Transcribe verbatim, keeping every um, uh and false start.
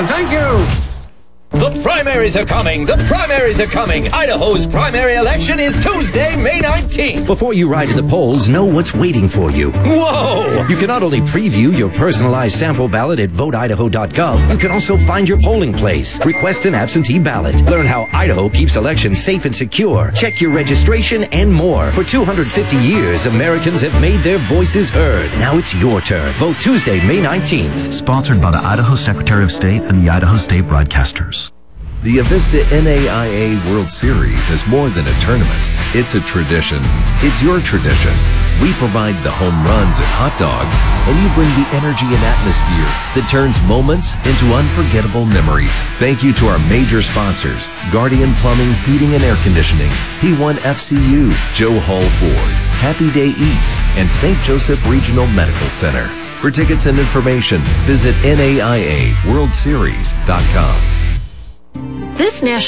And thank you. The primaries are coming! The primaries are coming! Idaho's primary election is Tuesday, May nineteenth! Before you ride to the polls, know what's waiting for you. Whoa! You can not only preview your personalized sample ballot at vote idaho dot gov, you can also find your polling place, request an absentee ballot, learn how Idaho keeps elections safe and secure, check your registration, and more. For two hundred fifty years, Americans have made their voices heard. Now it's your turn. Vote Tuesday, May nineteenth. Sponsored by the Idaho Secretary of State and the Idaho State Broadcasters. The Avista N A I A World Series is more than a tournament. It's a tradition. It's your tradition. We provide the home runs and hot dogs, and you bring the energy and atmosphere that turns moments into unforgettable memories. Thank you to our major sponsors, Guardian Plumbing, Heating and Air Conditioning, P one F C U, Joe Hall Ford, Happy Day Eats, and Saint Joseph Regional Medical Center. For tickets and information, visit N A I A World Series dot com. This national